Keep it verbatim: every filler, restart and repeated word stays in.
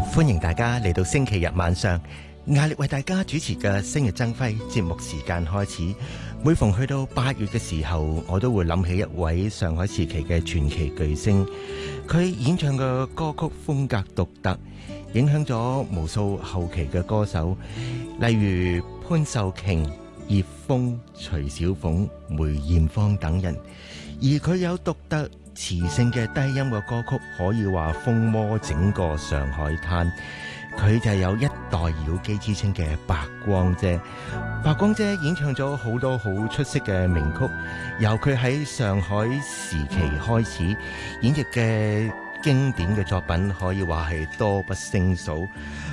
歡迎大家嚟到星期日晚上壓力為大家主持嘅星日爭輝節目時間開始。每逢去到八月嘅時候，我都會諗起一位上海時期嘅傳奇巨星，佢演唱嘅歌曲風格獨特，影響咗無數後期嘅歌手，例如潘秀瓊、葉楓、徐小鳳、梅艷芳等人。而佢有獨特磁性嘅低音嘅歌曲，可以話風靡整個上海灘。佢就有一代妖姬之稱嘅白光姐。白光姐演唱咗好多好出色嘅名曲，由佢喺上海時期開始演繹嘅經典嘅作品，可以話係多不勝數。